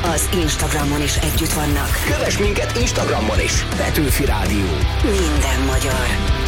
az Instagramon is együtt vannak. Kövess minket Instagramon is, Petőfi Rádió. Minden magyar.